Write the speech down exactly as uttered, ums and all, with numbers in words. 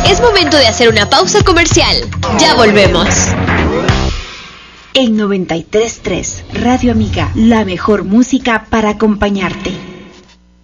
Es momento de hacer una pausa comercial. Ya volvemos. En noventa y tres punto tres, Radio Amiga, la mejor música para acompañarte.